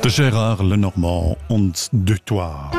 De Gérard Lenormand und De Toi.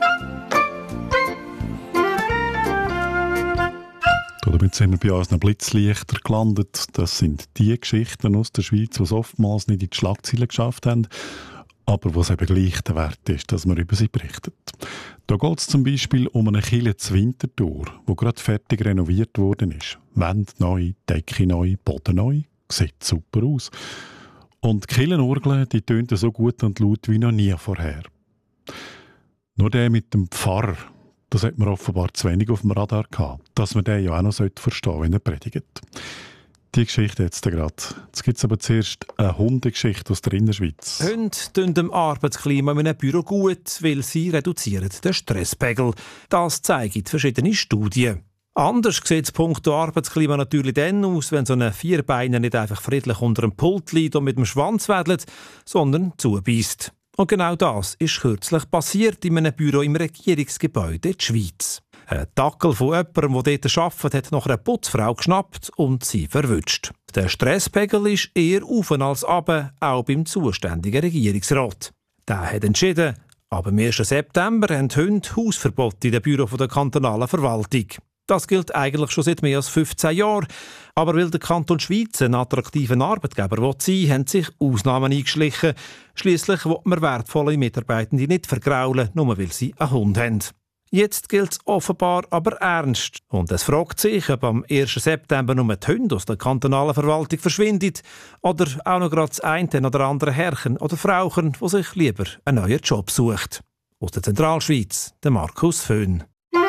Damit sind wir bei unseren Blitzlichter gelandet. Das sind die Geschichten aus der Schweiz, die es oftmals nicht in die Schlagzeilen geschafft haben, aber wo es eben gleich der Wert ist, dass man über sie berichtet. Da geht es zum Beispiel um eine Kirche zur Winterthur, die gerade fertig renoviert worden ist. Wände neu, Decke neu, Boden neu. Sieht super aus. Und die Kirchenorgel, die tönten so gut und laut wie noch nie vorher. Nur der mit dem Pfarrer, das hat man offenbar zu wenig auf dem Radar gehabt, dass man den ja auch noch verstehen sollte, wenn er predigt. Die Geschichte jetzt gerade. Jetzt gibt es aber zuerst eine Hundegeschichte aus der Innerschweiz. Hunde tun dem Arbeitsklima in einem Büro gut, weil sie reduzieren den Stresspegel. Das zeigen verschiedene Studien. Anders sieht es punkto Arbeitsklima natürlich dann aus, wenn so ein Vierbeiner nicht einfach friedlich unter einem Pult liegt und mit dem Schwanz wedelt, sondern zubeißt. Und genau das ist kürzlich passiert in einem Büro im Regierungsgebäude in der Schweiz. Ein Dackel von jemandem, der dort arbeitet, hat nach einer Putzfrau geschnappt und sie verwünscht. Der Stresspegel ist eher auf als runter, auch beim zuständigen Regierungsrat. Der hat entschieden, ab dem 1. September haben Hunde Hausverbot in den Büros der kantonalen Verwaltung. Das gilt eigentlich schon seit mehr als 15 Jahren. Aber weil der Kanton Schweiz ein attraktiver Arbeitgeber sein will, haben sich Ausnahmen eingeschlichen. Schliesslich will man wertvolle Mitarbeitende nicht vergraulen, nur weil sie einen Hund haben. Jetzt gilt es offenbar aber ernst. Und es fragt sich, ob am 1. September nur die Hunde aus der kantonalen Verwaltung verschwinden oder auch noch gerade das eine oder andere Herrchen oder Frauchen, die sich lieber einen neuen Job sucht. Aus der Zentralschweiz, der Markus Föhn.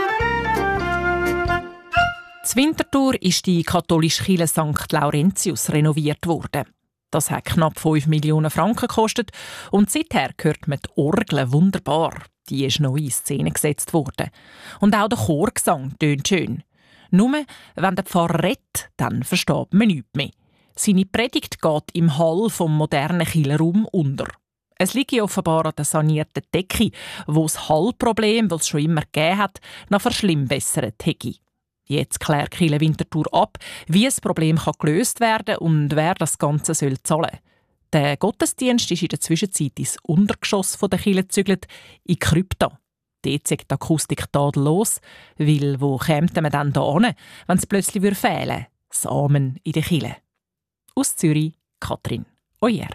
In Winterthur ist die katholische Kirche St. Laurentius renoviert worden. Das hat knapp 5 Millionen Franken gekostet und seither hört man die Orgel wunderbar. Die ist neu in Szene gesetzt worden. Und auch der Chorgesang tönt schön. Nur, wenn der Pfarrer redet, dann versteht man nichts mehr. Seine Predigt geht im Hall vom modernen Kirchenraum unter. Es liegt offenbar an der sanierten Decke, wo das Hallproblem, das es schon immer gegeben hat, noch verschlimmbessert hätte. Jetzt klärt Kirche Winterthur ab, wie das Problem gelöst werden kann und wer das Ganze zahlen soll. Der Gottesdienst ist in der Zwischenzeit ins Untergeschoss der Kirche gezügelt, in die Krypta. Dort sagt die Akustik tadellos, weil wo käme man dann da hin, wenn es plötzlich fehlen würde? Das Amen in der Kirche. Aus Zürich, Katrin Oyer.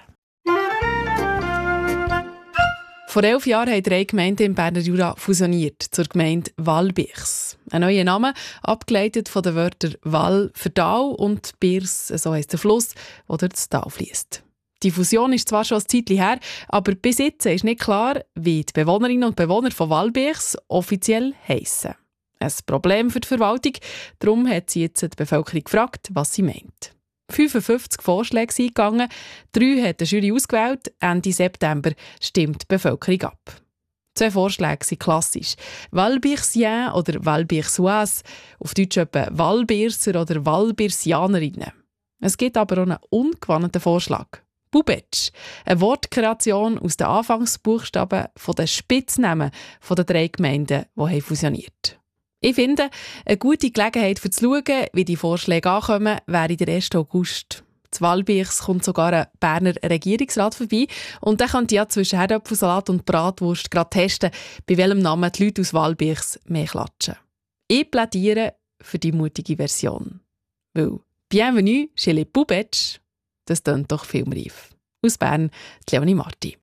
Vor 11 Jahren haben 3 Gemeinden im Berner Jura fusioniert zur Gemeinde Walbichs. Ein neuer Name, abgeleitet von den Wörtern Wall für Tal und Birs, so heisst der Fluss, der durch das Tal fließt. Die Fusion ist zwar schon ein Zeitchen her, aber bis jetzt ist nicht klar, wie die Bewohnerinnen und Bewohner von Walbichs offiziell heissen. Ein Problem für die Verwaltung, darum hat sie jetzt die Bevölkerung gefragt, was sie meint. 55 Vorschläge sind eingegangen, 3 hat die Jury ausgewählt, Ende September stimmt die Bevölkerung ab. 2 Vorschläge sind klassisch. Walbichsien oder Walbichsoise, auf Deutsch etwa Walbirser oder Walbirsianerinnen. Es gibt aber auch einen ungewandten Vorschlag. Bubetsch, eine Wortkreation aus den Anfangsbuchstaben der Spitznamen der 3 Gemeinden, die fusioniert. Ich finde, eine gute Gelegenheit für zu schauen, wie die Vorschläge ankommen, wäre der 1. August. Zu Walbichs kommt sogar ein Berner Regierungsrat vorbei und der könnte ja zwischen Herdöpfelsalat und Bratwurst gerade testen, bei welchem Namen die Leute aus Walbichs mehr klatschen. Ich plädiere für die mutige Version. Weil «Bienvenue chez les Bubetsch», das tönt doch filmreif. Aus Bern, Leonie Marti.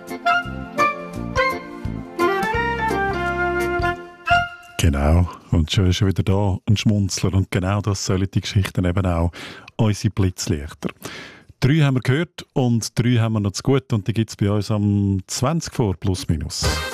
Genau, und schon ist wieder da ein Schmunzler und genau das sollen die Geschichten eben auch, unsere Blitzlichter. 3 haben wir gehört und 3 haben wir noch zu gut und die gibt es bei uns am 20 vor plus minus.